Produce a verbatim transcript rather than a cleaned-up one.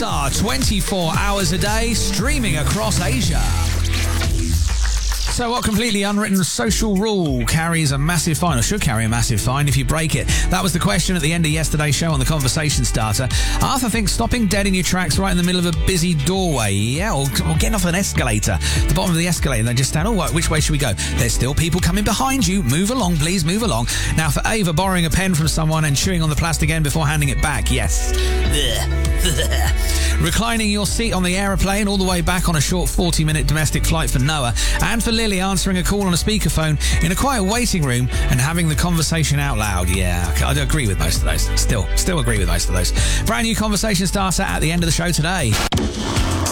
Star, twenty-four hours a day, streaming across Asia. So what completely unwritten social rule carries a massive fine, or should carry a massive fine if you break it? That was the question at the end of yesterday's show on the Conversation Starter. Arthur thinks stopping dead in your tracks right in the middle of a busy doorway, yeah, or, or getting off an escalator, the bottom of the escalator, and then just stand, oh, right, which way should we go? There's still people coming behind you. Move along, please, move along. Now, for Ava, borrowing a pen from someone and chewing on the plastic end before handing it back, yes. Reclining your seat on the aeroplane all the way back on a short forty-minute domestic flight for Noah. And for Lily, answering a call on a speakerphone in a quiet waiting room and having the conversation out loud. Yeah, I agree with most of those. Still, still agree with most of those. Brand new Conversation Starter at the end of the show today.